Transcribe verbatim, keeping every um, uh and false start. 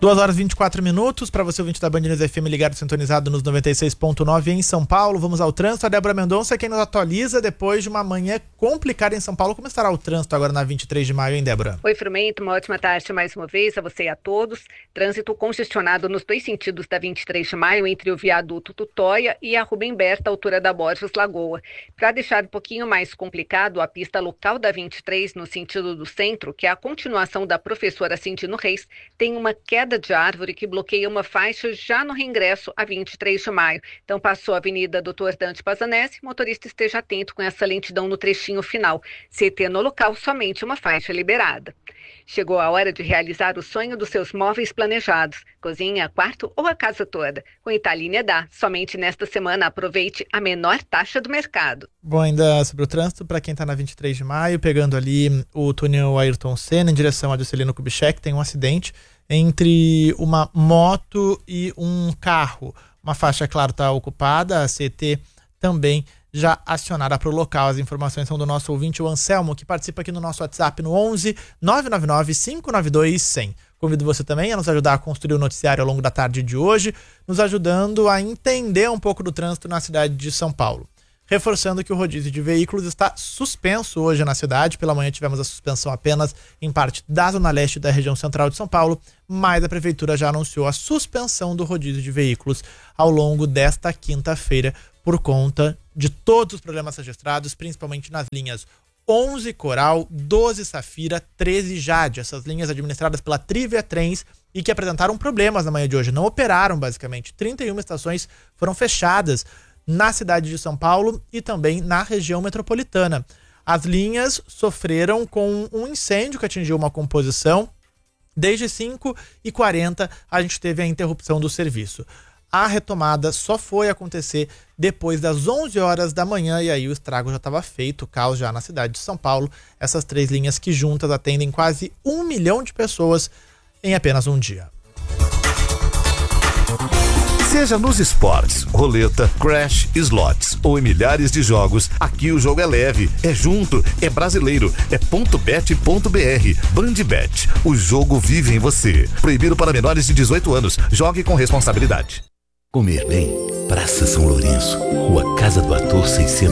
duas horas e vinte e quatro minutos, para você ouvinte da Band News F M ligado, sintonizado nos noventa e seis ponto nove em São Paulo. Vamos ao trânsito. A Débora Mendonça é quem nos atualiza depois de uma manhã complicada em São Paulo. Como estará o trânsito agora na vinte e três de maio, hein, Débora? Oi, Frumento, uma ótima tarde mais uma vez a você e a todos. Trânsito congestionado nos dois sentidos da vinte e três de maio, entre o viaduto Tutóia e a Rubem Berta, altura da Borges Lagoa. Para deixar um pouquinho mais complicado, a pista local da vinte e três, no sentido do centro, que é a continuação da Professora Cintino Reis, tem uma queda de árvore que bloqueia uma faixa já no reingresso a vinte e três de maio. Então passou a Avenida doutor Dante Pazanese, motorista esteja atento com essa lentidão no trechinho final. C T no local, somente uma faixa liberada. Chegou a hora de realizar o sonho dos seus móveis planejados, cozinha, quarto ou a casa toda. Com Italínia dá, somente nesta semana aproveite a menor taxa do mercado. Bom, ainda sobre o trânsito, para quem está na vinte e três de maio, pegando ali o túnel Ayrton Senna em direção a Juscelino Kubitschek, tem um acidente entre uma moto e um carro. Uma faixa, claro, está ocupada, a C T também já acionada para o local. As informações são do nosso ouvinte, o Anselmo, que participa aqui no nosso WhatsApp no onze nove nove nove cinco nove dois cem. Convido você também a nos ajudar a construir o noticiário ao longo da tarde de hoje, nos ajudando a entender um pouco do trânsito na cidade de São Paulo. Reforçando que o rodízio de veículos está suspenso hoje na cidade. Pela manhã tivemos a suspensão apenas em parte da zona leste da região central de São Paulo, mas a prefeitura já anunciou a suspensão do rodízio de veículos ao longo desta quinta-feira por conta de todos os problemas registrados, principalmente nas linhas onze Coral, doze Safira, treze Jade, essas linhas administradas pela Trivia Trens e que apresentaram problemas na manhã de hoje, não operaram basicamente. trinta e uma estações foram fechadas na cidade de São Paulo e também na região metropolitana. As linhas sofreram com um incêndio que atingiu uma composição. Desde cinco e quarenta a gente teve a interrupção do serviço. A retomada só foi acontecer depois das onze horas da manhã e aí o estrago já estava feito, o caos já na cidade de São Paulo. Essas três linhas que juntas atendem quase um milhão de pessoas em apenas um dia. Seja nos esportes, roleta, crash, slots ou em milhares de jogos, aqui o jogo é leve, é junto, é brasileiro, é ponto bet ponto br. Bandbet, o jogo vive em você. Proibido para menores de dezoito anos. Jogue com responsabilidade. Comer bem, Praça São Lourenço, Rua Casa do Ator seiscentos